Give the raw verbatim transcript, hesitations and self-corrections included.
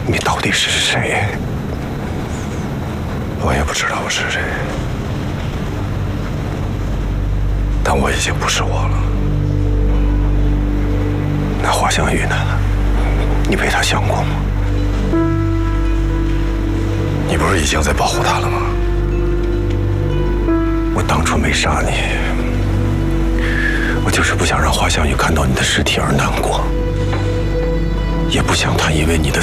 你到底是谁？我也不知道我是谁，但我已经不是我了。那华香玉呢？你为他想过吗？你不是已经在保护他了吗？我当初没杀你，我就是不想让华香玉看到你的尸体而难过，也不想他因为你的